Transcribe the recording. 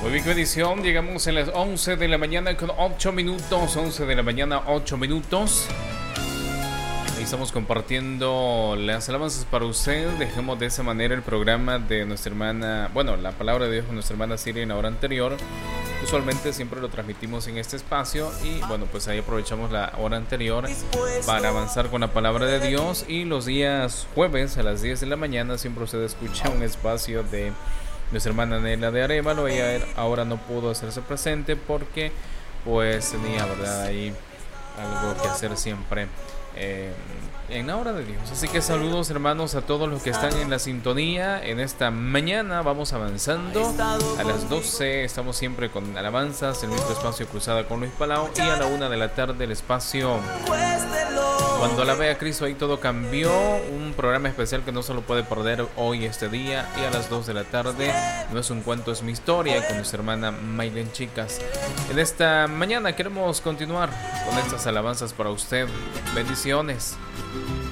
Muy bien, qué bendición. Llegamos a las 11 de la mañana con 8 minutos. 11 de la mañana, 8 minutos. Ahí estamos compartiendo las alabanzas para usted. Dejemos de esa manera el programa de nuestra hermana, bueno, la palabra de Dios con nuestra hermana Siria en la hora anterior. Usualmente siempre lo transmitimos en este espacio y bueno, pues ahí aprovechamos la hora anterior para avanzar con la palabra de Dios. Y los días jueves a las 10 de la mañana siempre usted escucha un espacio de nuestra hermana Nela de Arévalo. Ella ahora no pudo hacerse presente porque pues tenía, ¿verdad?, ahí algo que hacer siempre en la hora de Dios. Así que saludos, hermanos, a todos los que están en la sintonía en esta mañana. Vamos avanzando. A las 12 estamos siempre con alabanzas, el mismo espacio Cruzada con Luis Palau, y a la 1 de la tarde el espacio Cuando la vea Cristo. Ahí todo cambió, un programa especial que no se lo puede perder hoy, este día. Y a las 2 de la tarde No es un cuento, es mi historia, con nuestra hermana Maylen Chicas. En esta mañana queremos continuar con estas alabanzas para usted. Bendiciones.